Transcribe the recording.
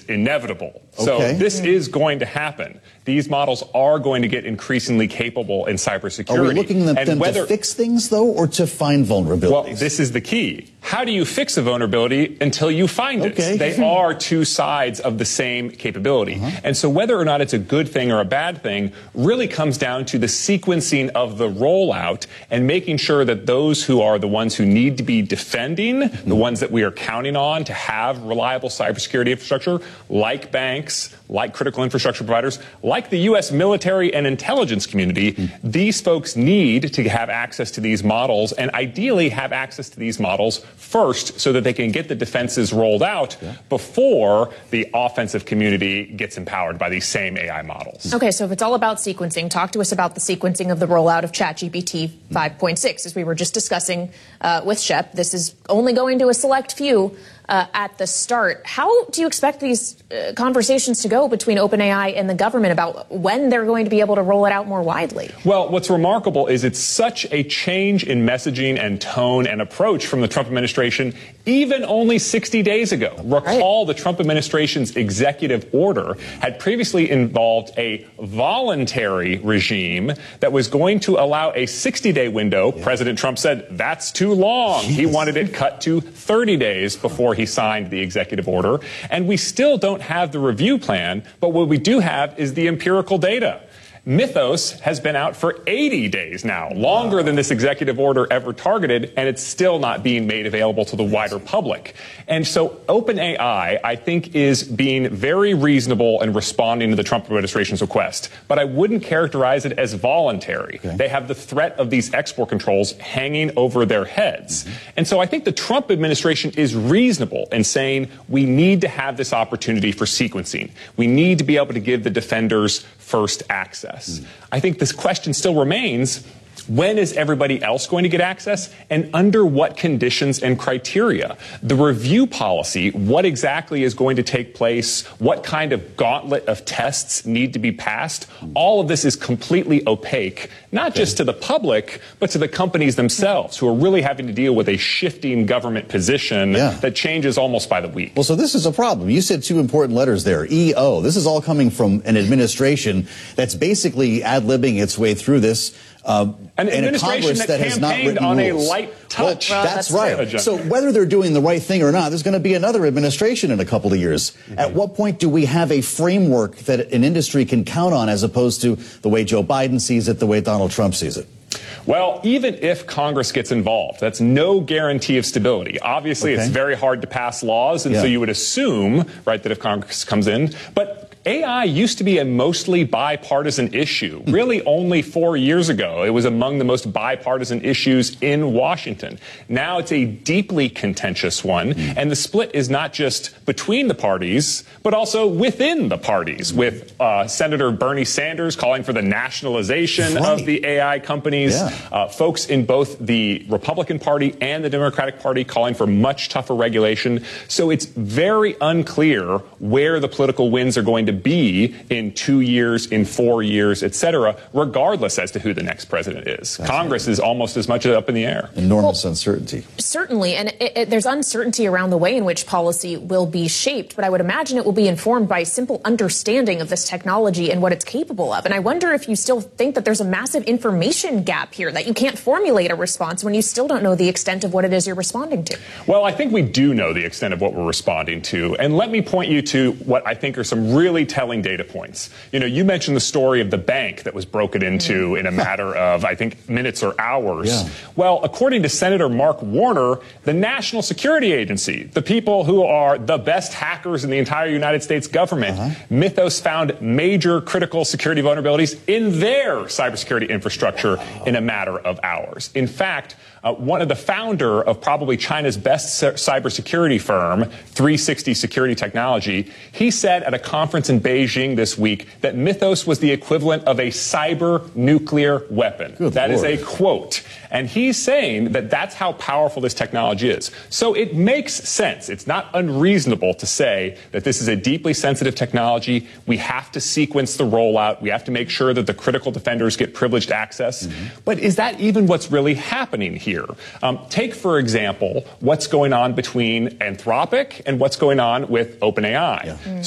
inevitable. Okay. So this is going to happen. These models are going to get increasingly capable in cybersecurity. Are we looking at them to fix things, though, or to find vulnerabilities? Well, this is the key. How do you fix a vulnerability until you find it? They are two sides of the same capability. And so whether or not it's a good thing or a bad thing really comes down to the sequencing of the rollout and making sure that those who are the ones who need to be defending, the ones that we are counting on to have reliable cybersecurity infrastructure, like banks, like critical infrastructure providers, like the U.S. military and intelligence community, these folks need to have access to these models and ideally have access to these models first so that they can get the defenses rolled out before the offensive community gets empowered by these same AI models. Okay, so if it's all about sequencing, talk to us about the sequencing of the rollout of ChatGPT 5.6. As we were just discussing with Shep, this is only going to a select few at the start. How do you expect these conversations to go between OpenAI and the government about when they're going to be able to roll it out more widely? Well, what's remarkable is it's such a change in messaging and tone and approach from the Trump administration even only 60 days ago. Recall the Trump administration's executive order had previously involved a voluntary regime that was going to allow a 60-day window. President Trump said that's too long. He wanted it cut to 30 days before he signed the executive order. And we still don't have the review plan, but what we do have is the empirical data. Mythos has been out for 80 days now, longer than this executive order ever targeted, and it's still not being made available to the wider public. And so OpenAI, I think, is being very reasonable in responding to the Trump administration's request. But I wouldn't characterize it as voluntary. They have the threat of these export controls hanging over their heads. And so I think the Trump administration is reasonable in saying we need to have this opportunity for sequencing. We need to be able to give the defenders first access. I think this question still remains, when is everybody else going to get access and under what conditions and criteria? The review policy, what exactly is going to take place, what kind of gauntlet of tests need to be passed, all of this is completely opaque, not just to the public, but to the companies themselves who are really having to deal with a shifting government position that changes almost by the week. Well, so this is a problem. You said two important letters there, EO. This is all coming from an administration that's basically ad-libbing its way through this. An administration that has not campaigned written on rules. a light touch. Well, that's right. So whether they're doing the right thing or not, there's going to be another administration in a couple of years. At what point do we have a framework that an industry can count on as opposed to the way Joe Biden sees it, the way Donald Trump sees it? Well, even if Congress gets involved, that's no guarantee of stability. Obviously, it's very hard to pass laws, and so you would assume, right, that if Congress comes in, but AI used to be a mostly bipartisan issue. Really only 4 years ago, it was among the most bipartisan issues in Washington. Now it's a deeply contentious one, and the split is not just between the parties, but also within the parties, with Senator Bernie Sanders calling for the nationalization of the AI companies, folks in both the Republican Party and the Democratic Party calling for much tougher regulation. So it's very unclear where the political winds are going to be in 2 years, in 4 years, et cetera, regardless as to who the next president is. Congress is almost as much up in the air. Enormous uncertainty. Certainly, and there's uncertainty around the way in which policy will be shaped, but I would imagine it will be informed by simple understanding of this technology and what it's capable of. And I wonder if you still think that there's a massive information gap here, that you can't formulate a response when you still don't know the extent of what it is you're responding to. Well, I think we do know the extent of what we're responding to. And let me point you to what I think are some really telling data points. You know, you mentioned the story of the bank that was broken into in a matter of, I think, minutes or hours. Well, according to Senator Mark Warner, the National Security Agency, the people who are the best hackers in the entire United States government, Mythos found major critical security vulnerabilities in their cybersecurity infrastructure in a matter of hours. In fact, one of the founder of probably China's best cybersecurity firm, 360 Security Technology, he said at a conference in Beijing this week that Mythos was the equivalent of a cyber nuclear weapon. That is a quote. And he's saying that that's how powerful this technology is. So it makes sense. It's not unreasonable to say that this is a deeply sensitive technology. We have to sequence the rollout. We have to make sure that the critical defenders get privileged access. But is that even what's really happening here? Take, for example, what's going on between Anthropic and what's going on with OpenAI.